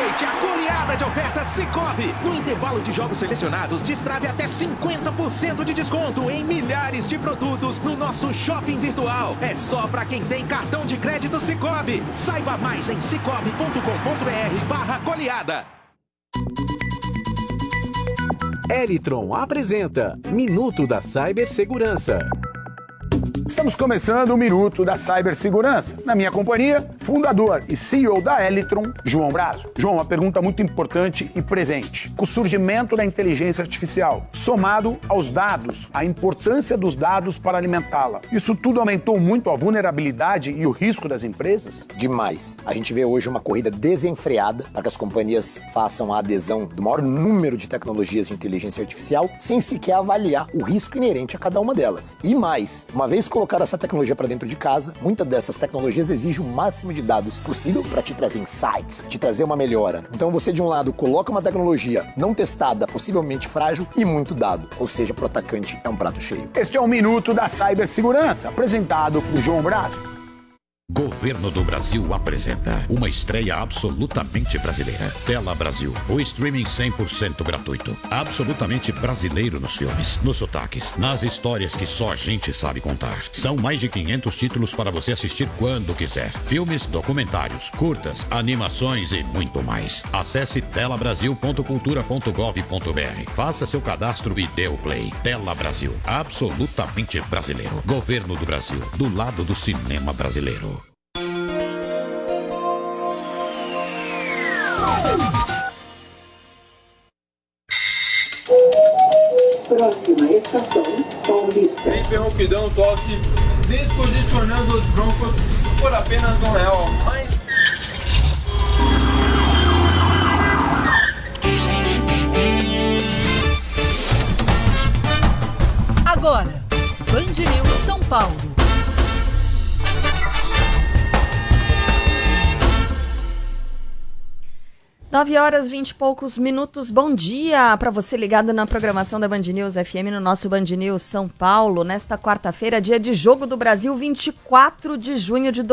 Aproveite a goleada de ofertas Sicoob. No intervalo de jogos selecionados, destrave até 50% de desconto em milhares de produtos no nosso shopping virtual. É só para quem tem cartão de crédito Sicoob. Saiba mais em sicoob.com.br/goleada. Elitron apresenta Minuto da Cibersegurança. Estamos começando o Minuto da Cibersegurança. Na minha companhia, fundador e CEO da Elitron, João Brazo. João, uma pergunta muito importante e presente. O surgimento da inteligência artificial, somado aos dados, a importância dos dados para alimentá-la. Isso tudo aumentou muito a vulnerabilidade e o risco das empresas? Demais. A gente vê hoje uma corrida desenfreada para que as companhias façam a adesão do maior número de tecnologias de inteligência artificial sem sequer avaliar o risco inerente a cada uma delas. E mais, uma vez colocar essa tecnologia para dentro de casa, muitas dessas tecnologias exigem o máximo de dados possível para te trazer insights, te trazer uma melhora. Então você, de um lado, coloca uma tecnologia não testada, possivelmente frágil e muito dado. Ou seja, para o atacante é um prato cheio. Este é o Minuto da Cibersegurança, apresentado por João Brazo. Governo do Brasil apresenta uma estreia absolutamente brasileira. Tela Brasil, o streaming 100% gratuito. Absolutamente brasileiro nos filmes, nos sotaques, nas histórias que só a gente sabe contar. São mais de 500 títulos para você assistir quando quiser. Filmes, documentários, curtas, animações e muito mais. Acesse telabrasil.cultura.gov.br. Faça seu cadastro e dê o play. Tela Brasil, absolutamente brasileiro. Governo do Brasil, do lado do cinema brasileiro. Próxima estação, Paulista. Interrompidão, tosse, descongestionando os broncos por apenas R$1. Mas... Agora, Band News São Paulo. 9h20 e poucos minutos. Bom dia para você ligado na programação da Band News FM no nosso Band News São Paulo. Nesta quarta-feira, dia de Jogo do Brasil, 24 de junho de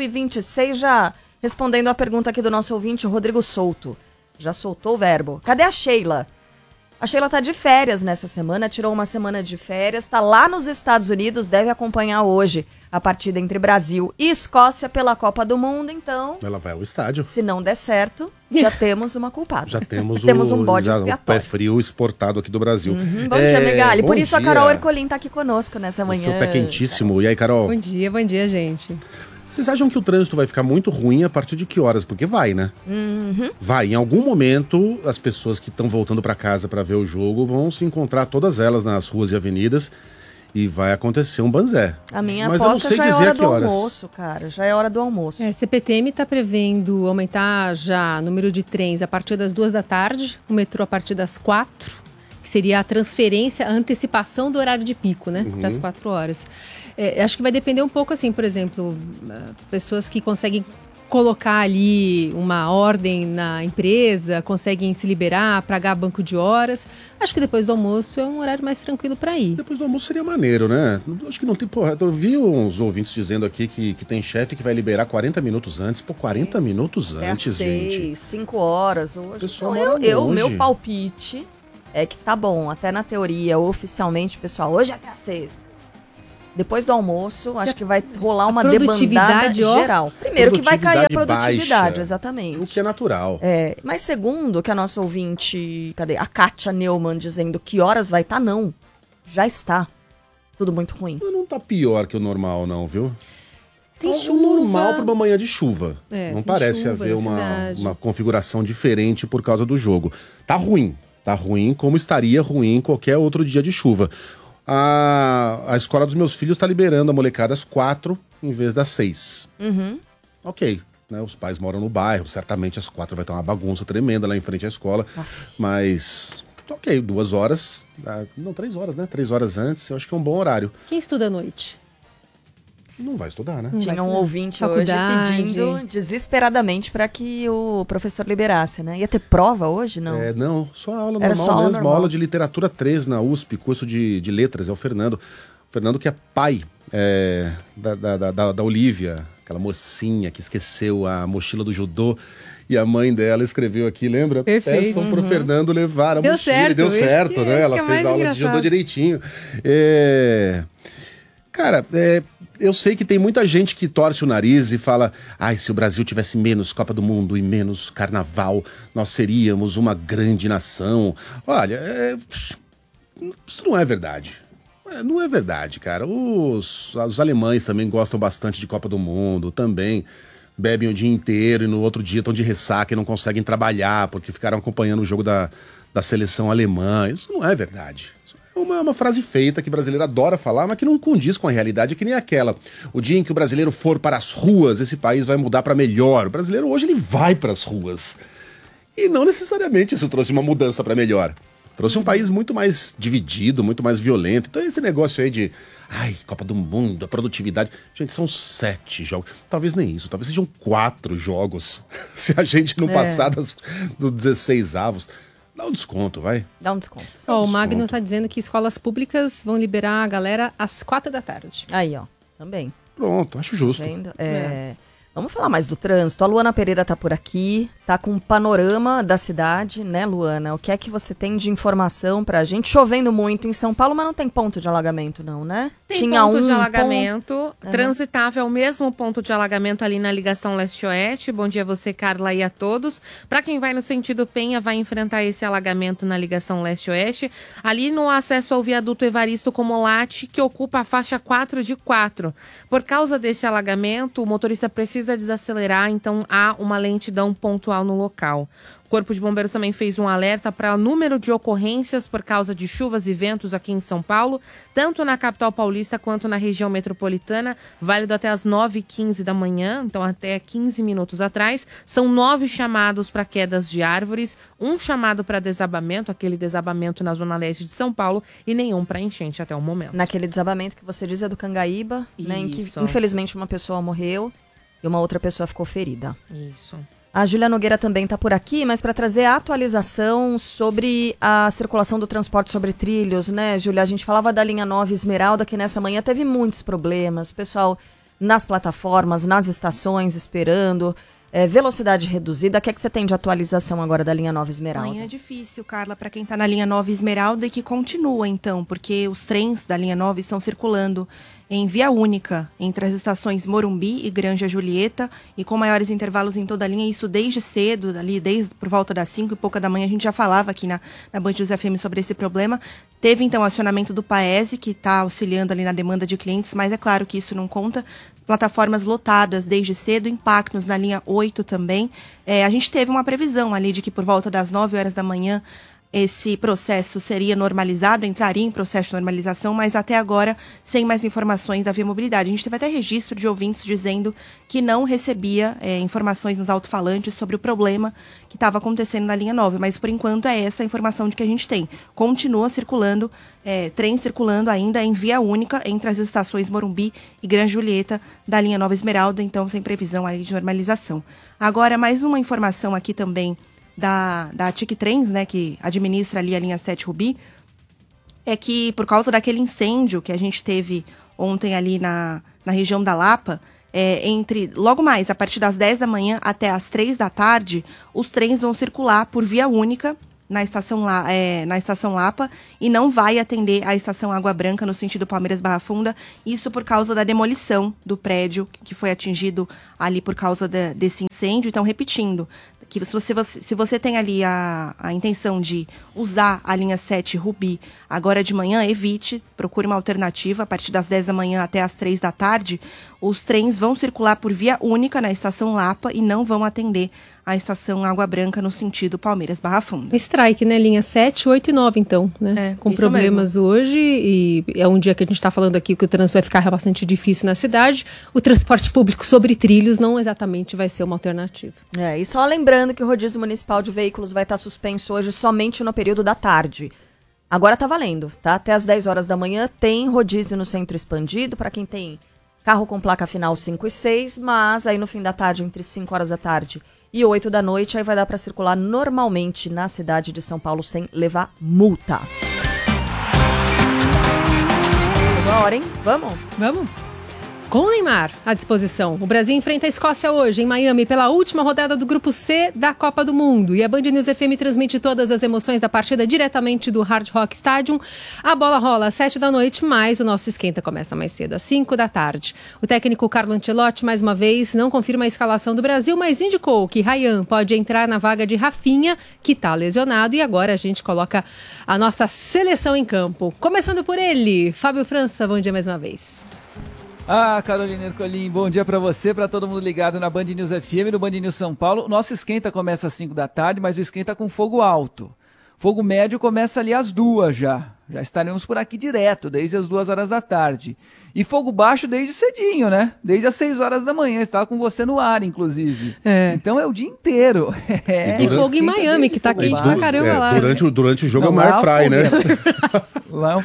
2026. Já respondendo a pergunta aqui do nosso ouvinte, Rodrigo Souto. Já soltou o verbo. Cadê a Sheila? A Sheila tá de férias nessa semana, tirou uma semana de férias, tá lá nos Estados Unidos, deve acompanhar hoje a partida entre Brasil e Escócia pela Copa do Mundo, então... Ela vai ao estádio. Se não der certo, já temos uma culpada. Já temos, temos um bode expiatório. O pé frio exportado aqui do Brasil. Bom dia, Megali. Por isso dia. A Carol Ercolim tá aqui conosco nessa manhã. O seu pé quentíssimo. E aí, Carol? Bom dia, gente. Vocês acham que o trânsito vai ficar muito ruim a partir de que horas? Porque vai, né? Vai. Em algum momento, as pessoas que estão voltando para casa para ver o jogo vão se encontrar todas elas nas ruas e avenidas e vai acontecer um banzé. A minha Mas eu não aposta sei já é dizer hora a que do horas. almoço, cara. Já é hora do almoço. CPTM está prevendo aumentar já o número de trens a partir das 2 da tarde, o metrô a partir das 4, que seria a transferência, a antecipação do horário de pico, né? Para as 4 horas. Acho que vai depender um pouco, assim, por exemplo, pessoas que conseguem colocar ali uma ordem na empresa, conseguem se liberar, pagar banco de horas. Acho que depois do almoço é um horário mais tranquilo para ir. Depois do almoço seria maneiro, né? Acho que não tem... Porra, eu vi uns ouvintes dizendo aqui que tem chefe que vai liberar 40 minutos antes. Pô, 40 minutos antes, gente. 6, 5 horas hoje. Pessoal Então, longe. meu palpite é que tá bom, até na teoria, oficialmente, pessoal, hoje é até às 6. Depois do almoço, acho que vai rolar uma debandada geral. Primeiro que vai cair a produtividade, baixa, exatamente. O que é natural. Mas segundo, que a nossa ouvinte, a Kátia Neumann dizendo que horas vai estar, não. Já está. Tudo muito ruim. Mas não tá pior que o normal, não, viu? Tem algo chuva. normal para uma manhã de chuva. Não parece chuva haver uma configuração diferente por causa do jogo. Tá ruim como estaria ruim em qualquer outro dia de chuva. A escola dos meus filhos está liberando a molecada às 4 em vez das 6. Ok, né? Os pais moram no bairro, certamente às 4 vai estar uma bagunça tremenda lá em frente à escola. Mas, ok, 2 horas, não, 3 horas, né? 3 horas antes, eu acho que é um bom horário. Quem estuda à noite? Não vai estudar, né? Tinha um ouvinte hoje pedindo desesperadamente para que o professor liberasse, né? Ia ter prova hoje, não? Não, só a aula Era normal só aula mesmo, normal. aula de literatura 3 na USP, curso de letras, é o Fernando. O Fernando que é pai da Olivia aquela mocinha que esqueceu a mochila do judô. E a mãe dela escreveu aqui, lembra? Perfeito. Peçam pro Fernando levar a Deu mochila. certo. E deu certo, né? Ela fez a aula de judô direitinho. Cara, eu sei que tem muita gente que torce o nariz e fala: ai, se o Brasil tivesse menos Copa do Mundo e menos Carnaval, nós seríamos uma grande nação. Olha, isso não é verdade. Não é verdade, cara. Os alemães também gostam bastante de Copa do Mundo, também bebem o dia inteiro e no outro dia estão de ressaca e não conseguem trabalhar porque ficaram acompanhando o jogo da seleção alemã. Isso não é verdade. Isso é uma frase feita que o brasileiro adora falar, mas que não condiz com a realidade, que nem aquela: o dia em que o brasileiro for para as ruas, esse país vai mudar para melhor. O brasileiro hoje ele vai para as ruas. E não necessariamente isso trouxe uma mudança para melhor. Trouxe um país muito mais dividido, muito mais violento. Então esse negócio aí de, ai, Copa do Mundo, a produtividade... Gente, são 7 jogos. Talvez nem isso, talvez sejam 4 jogos. Se a gente não passar dos 16 avos. Dá um desconto, vai. Dá um desconto. O Magno tá dizendo que escolas públicas vão liberar a galera às 4 da tarde. Aí, ó, também. Pronto, acho justo. Vendo? Vamos falar mais do trânsito. A Luana Pereira tá por aqui, tá com um panorama da cidade, né, Luana? O que é que você tem de informação pra gente? Chovendo muito em São Paulo, mas não tem ponto de alagamento não, né? Tem ponto de alagamento, transitável o mesmo ponto de alagamento ali na ligação leste-oeste. Bom dia a você, Carla, e a todos. Para quem vai no sentido Penha, vai enfrentar esse alagamento na ligação leste-oeste. Ali no acesso ao viaduto Evaristo Comolatti, que ocupa a faixa 4 de 4. Por causa desse alagamento, o motorista precisa desacelerar, então há uma lentidão pontual no local. O Corpo de Bombeiros também fez um alerta para o número de ocorrências por causa de chuvas e ventos aqui em São Paulo, tanto na capital paulista quanto na região metropolitana, válido até as 9h15 da manhã, então até 15 minutos atrás. São 9 chamados para quedas de árvores, 1 chamado para desabamento, aquele desabamento na zona leste de São Paulo, e nenhum para enchente até o momento. Naquele desabamento que você diz é do Cangaíba, né, em que infelizmente uma pessoa morreu e uma outra pessoa ficou ferida. Isso. A Júlia Nogueira também está por aqui, mas para trazer a atualização sobre a circulação do transporte sobre trilhos, né, Júlia? A gente falava da linha 9 Esmeralda, que nessa manhã teve muitos problemas. Pessoal nas plataformas, nas estações, esperando. Velocidade reduzida. O que é que você tem de atualização agora da linha 9 Esmeralda? Manhã é difícil, Carla, para quem está na linha 9 Esmeralda e que continua, então, porque os trens da linha 9 estão circulando em via única entre as estações Morumbi e Granja Julieta e com maiores intervalos em toda a linha, isso desde cedo, desde por volta das 5 e pouca da manhã, a gente já falava aqui na Band News FM sobre esse problema. Teve então acionamento do Paese, que está auxiliando ali na demanda de clientes, mas é claro que isso não conta. Plataformas lotadas desde cedo, impactos na linha 8 também. A gente teve uma previsão ali de que por volta das 9 horas da manhã esse processo seria normalizado, entraria em processo de normalização, mas até agora sem mais informações da Via Mobilidade. A gente teve até registro de ouvintes dizendo que não recebia informações nos alto-falantes sobre o problema que estava acontecendo na linha 9, mas por enquanto é essa a informação de que a gente tem. Continua circulando, trem circulando ainda em via única entre as estações Morumbi e Granja Julieta da linha 9 Esmeralda, então sem previsão aí de normalização. Agora, mais uma informação aqui também da TIC Trens, né, que administra ali a linha 7 Rubi, é que por causa daquele incêndio que a gente teve ontem ali na região da Lapa, logo mais, a partir das 10 da manhã até as 3 da tarde, os trens vão circular por via única na estação Lapa e não vai atender a estação Água Branca no sentido Palmeiras-Barra Funda, isso por causa da demolição do prédio que foi atingido ali por causa desse incêndio. Então, repetindo, que se você tem ali a intenção de usar a linha 7 Rubi agora de manhã, evite, procure uma alternativa. A partir das 10 da manhã até as 3 da tarde, os trens vão circular por via única na estação Lapa e não vão atender a estação Água Branca no sentido Palmeiras-Barra Funda. Strike, né? Linha 7, 8 e 9, então, né? Com problemas mesmo hoje, e é um dia que a gente está falando aqui que o trânsito vai ficar bastante difícil na cidade. O transporte público sobre trilhos não exatamente vai ser uma alternativa. E só lembrando que o rodízio municipal de veículos vai estar suspenso hoje somente no período da tarde. Agora tá valendo, tá? Até as 10 horas da manhã tem rodízio no centro expandido, para quem tem carro com placa final 5 e 6, mas aí no fim da tarde, entre 5 horas da tarde e 8 da noite, aí vai dar para circular normalmente na cidade de São Paulo sem levar multa. Chegou a hora, hein? Vamos? Vamos. Com o Neymar à disposição. O Brasil enfrenta a Escócia hoje, em Miami, pela última rodada do Grupo C da Copa do Mundo. E a Band News FM transmite todas as emoções da partida diretamente do Hard Rock Stadium. A bola rola às 7 da noite, mas o nosso esquenta começa mais cedo, às 5 da tarde. O técnico Carlo Ancelotti, mais uma vez, não confirma a escalação do Brasil, mas indicou que Ryan pode entrar na vaga de Rafinha, que está lesionado. E agora a gente coloca a nossa seleção em campo. Começando por ele, Fábio França, bom dia mais uma vez. Carolina Ercolim, bom dia pra você, pra todo mundo ligado na Band News FM, no Band News São Paulo. O nosso esquenta começa às 5 da tarde, mas o esquenta com fogo alto. Fogo médio começa ali às 2 já. Já estaremos por aqui direto, desde as 2 horas da tarde. E fogo baixo desde cedinho, né? Desde as 6 horas da manhã. Estava com você no ar, inclusive. Então é o dia inteiro. E fogo em Miami, que tá quente pra caramba lá. Durante o jogo é o maior fry, né? Lá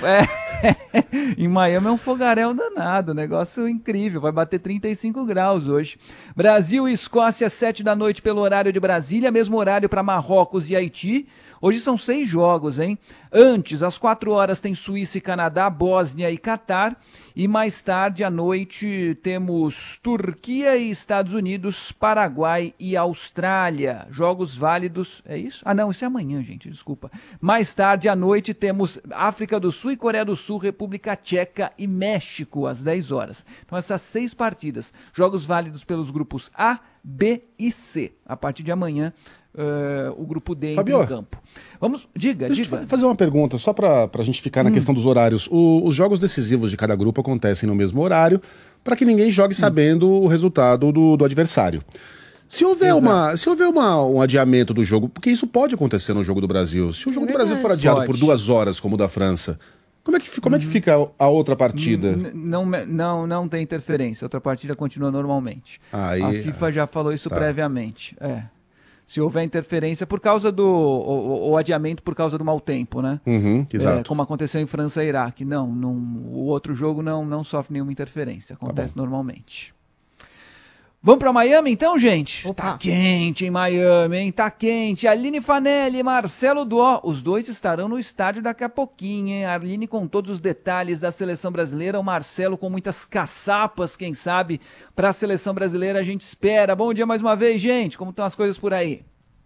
em Miami é um fogaréu danado, negócio incrível, vai bater 35 graus hoje. Brasil e Escócia, 7 da noite pelo horário de Brasília, mesmo horário para Marrocos e Haiti. Hoje são 6 jogos, hein? Antes, às 4 horas, tem Suíça e Canadá, Bósnia e Catar. E mais tarde, à noite, temos Turquia e Estados Unidos, Paraguai e Austrália. Jogos válidos, é isso? Não, isso é amanhã, gente, desculpa. Mais tarde, à noite, temos África do Sul e Coreia do Sul, República Tcheca e México, às 10 horas. Então, essas 6 partidas. Jogos válidos pelos grupos A, B e C. A partir de amanhã, o grupo D entra em campo. Vamos, diga. Deixa eu fazer uma pergunta, só para a gente ficar na questão dos horários. Os jogos decisivos de cada grupo acontecem no mesmo horário, para que ninguém jogue sabendo o resultado do adversário. Se houver um adiamento do jogo, porque isso pode acontecer no jogo do Brasil, se o jogo do Brasil for adiado por 2 horas, como o da França, como é que fica a outra partida? Não tem interferência, a outra partida continua normalmente. A FIFA já falou isso previamente. Se houver interferência por causa o adiamento por causa do mau tempo, né? Exato. Como aconteceu em França e Iraque. O outro jogo não sofre nenhuma interferência, acontece normalmente. Vamos para Miami então, gente? Opa. Tá quente em Miami, hein? Tá quente. Aline Fanelli e Marcelo Duó, os dois estarão no estádio daqui a pouquinho, hein? A Aline com todos os detalhes da seleção brasileira, o Marcelo com muitas caçapas, quem sabe, para a seleção brasileira a gente espera. Bom dia mais uma vez, gente. Como estão as coisas por aí?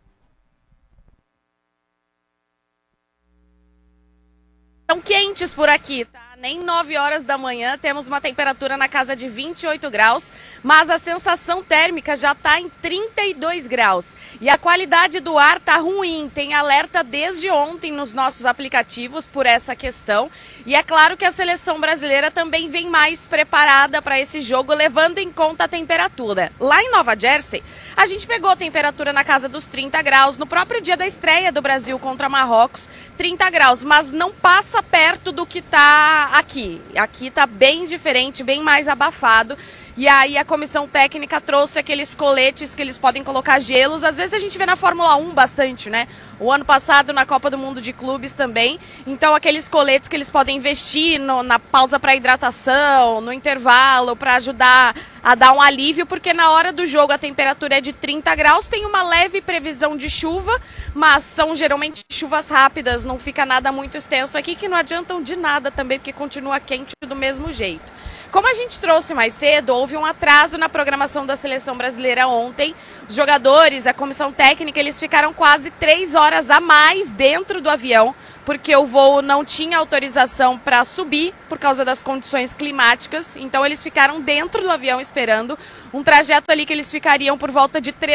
Estão quentes por aqui, tá? Nem 9 horas da manhã temos uma temperatura na casa de 28 graus, mas a sensação térmica já está em 32 graus. E a qualidade do ar tá ruim, tem alerta desde ontem nos nossos aplicativos por essa questão. E é claro que a seleção brasileira também vem mais preparada para esse jogo, levando em conta a temperatura. Lá em Nova Jersey, a gente pegou a temperatura na casa dos 30 graus, no próprio dia da estreia do Brasil contra Marrocos, 30 graus, mas não passa perto do que tá aqui. Aqui tá bem diferente, bem mais abafado. E aí a comissão técnica trouxe aqueles coletes que eles podem colocar gelos. Às vezes a gente vê na Fórmula 1 bastante, né? O ano passado na Copa do Mundo de Clubes também. Então aqueles coletes que eles podem vestir na pausa para hidratação, no intervalo, para ajudar a dar um alívio, porque na hora do jogo a temperatura é de 30 graus, tem uma leve previsão de chuva, mas são geralmente chuvas rápidas, não fica nada muito extenso aqui, que não adiantam de nada também, porque continua quente do mesmo jeito. Como a gente trouxe mais cedo, houve um atraso na programação da seleção brasileira ontem. Os jogadores, a comissão técnica, eles ficaram quase 3 horas a mais dentro do avião, porque o voo não tinha autorização para subir por causa das condições climáticas. Então eles ficaram dentro do avião esperando um trajeto ali que eles ficariam por volta de 3